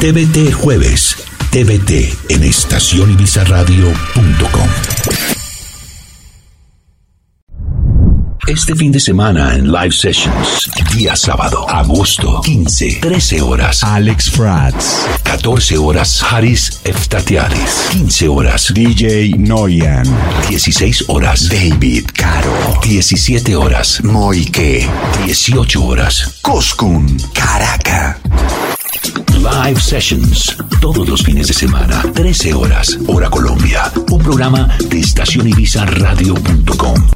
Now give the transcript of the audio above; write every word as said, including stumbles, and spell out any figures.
T V T Jueves. T V T en estación ibiza radio punto com. Este fin de semana en Live Sessions, día sábado, agosto quince, trece horas, Alex Prats. catorce horas, Haris Eftatiadis, quince horas, D J Noyan, dieciséis horas, David Caro, diecisiete horas, Moike, dieciocho horas, Koskun, Caracas. Live Sessions, todos los fines de semana, trece horas, hora Colombia. Un programa de estación ibiza radio punto com.